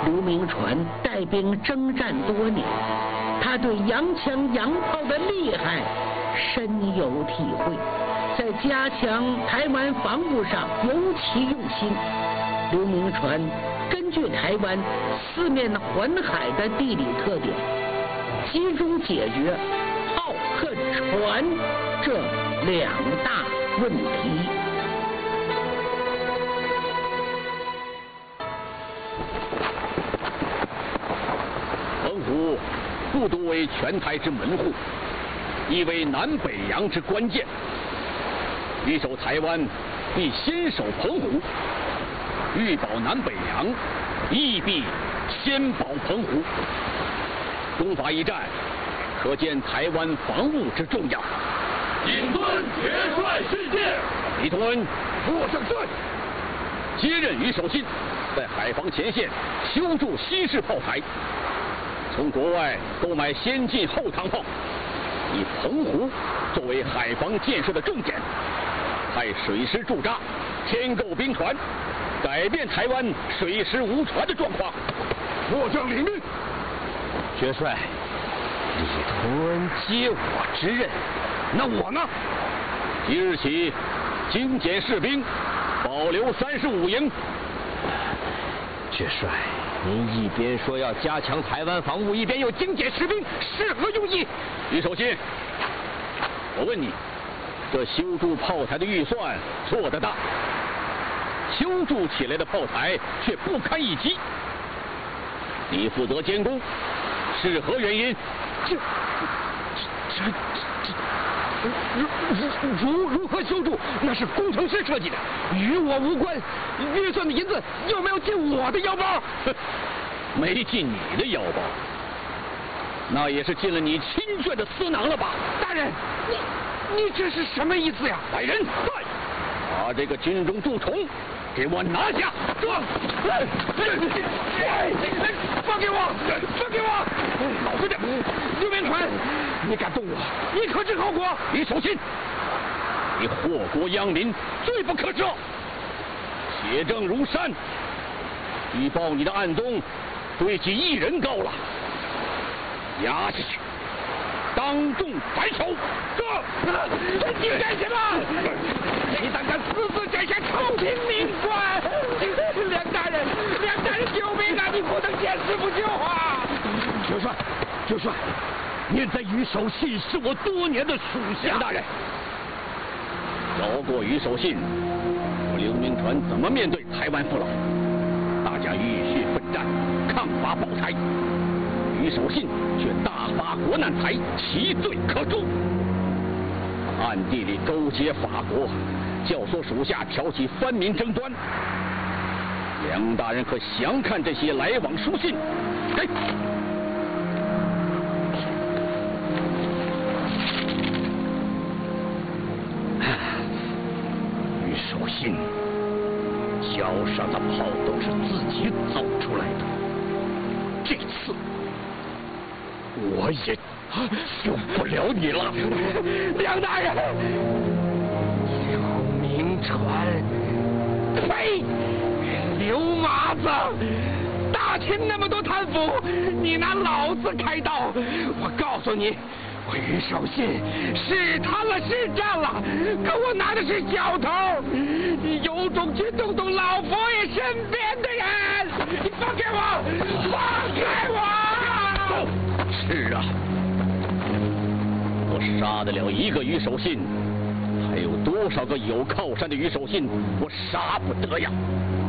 刘铭传带兵征战多年，他对洋枪洋炮的厉害深有体会，在加强台湾防务上尤其用心。刘铭传根据台湾四面环海的地理特点，集中解决炮和船这两大问题。 澎湖不独为全台之门户，亦为南北洋之关键。欲守台湾，必先守澎湖；欲保南北洋，亦必先保澎湖。攻伐一战，可见台湾防务之重要。 谨遵铁帅训诫。 李同恩， 我胜顺。 接任于守信，在海防前线修筑西式炮台，从国外购买先进后膛炮，以澎湖作为海防建设的重点，派水师驻扎，添购兵船，改变台湾水师无船的状况。 末将领命。 元帅，李同恩接我之任，那我呢？ 即日起，精简士兵，保留35营。 元帅，您一边说要加强台湾防务，一边又精简士兵，是何用意？ 于守信，我问你，这修筑炮台的预算做得大，修筑起来的炮台却不堪一击。你负责监工，是何原因？ 如何修筑，那是工程师设计的，与我无关。预算的银子有没有进我的腰包？ 没进你的腰包，那也是进了你亲眷的私囊了吧？ 大人，你这是什么意思呀？ 来人，把这个军中蛀虫给我拿下！ 放给我！放给我！ 老实点！ 刘铭传，你敢动我，你可知后果？ 你守信，你祸国殃民，罪不可赦。铁证如山，举报你的案中，对其一人高了，押下去，当众斩首。 你干什么？你胆敢私自摘下朝廷命官！梁大人，救命啊！你不能见死不救啊！ 元帅，您在于守信是我多年的属下。 梁大人，饶过于守信，我刘铭传怎么面对台湾父老？大家浴血奋战，抗法保台，于守信却大发国难财，其罪可诛。暗地里勾结法国，教唆属下挑起藩民争端。梁大人可详看这些来往书信？给。 于守信脚上的泡都是自己走出来的，这次我也救不了你了。 梁大人，刘铭传，呸！刘麻子，大清那么多贪腐，你拿老子开刀！我告诉你，我于守信是贪了是占了，可我拿的是小头，你有种去动动老佛爷身边的人！你放开我！放开我！ 是啊，我杀得了一个于守信，还有多少个有靠山的于守信我杀不得呀？